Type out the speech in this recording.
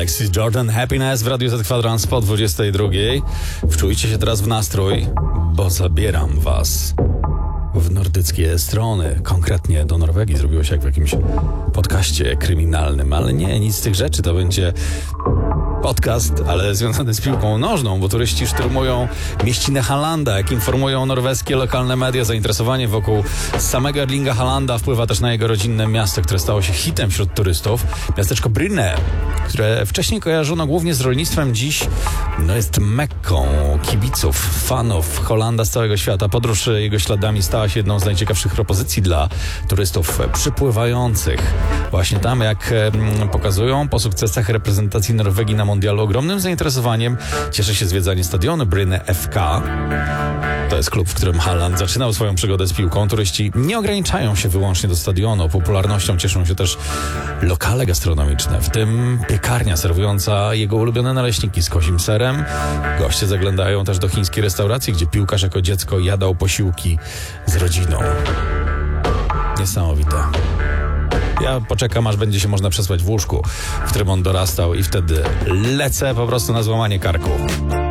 Alexis Jordan, Happiness w Radiu Z Kwadrans po 22. Wczujcie się teraz w nastrój, bo zabieram was w nordyckie strony, konkretnie do Norwegii. Zrobiło się jak w jakimś podcaście kryminalnym, ale nie, nic z tych rzeczy. To będzie podcast, ale związany z piłką nożną, bo turyści szturmują mieścinę Haalanda. Jak informują norweskie lokalne media, zainteresowanie wokół samego Erlinga Haalanda wpływa też na jego rodzinne miasto, które stało się hitem wśród turystów. Miasteczko Bryne, które wcześniej kojarzono głównie z rolnictwem, dziś jest mekką kibiców, fanów Hollanda z całego świata. Podróż jego śladami stała się jedną z najciekawszych propozycji dla turystów przypływających. Właśnie tam, jak pokazują po sukcesach reprezentacji Norwegii na mundialu, ogromnym zainteresowaniem cieszy się zwiedzanie stadionu Bryne FK. To jest klub, w którym Haaland zaczynał swoją przygodę z piłką. Turyści nie ograniczają się wyłącznie do stadionu. Popularnością cieszą się też lokale gastronomiczne, w tym piekarnia serwująca jego ulubione naleśniki z kozim serem. Goście zaglądają też do chińskiej restauracji, gdzie piłkarz jako dziecko jadał posiłki z rodziną. Niesamowite. Ja poczekam, aż będzie się można przespać w łóżku, w którym on dorastał, i wtedy lecę po prostu na złamanie karku.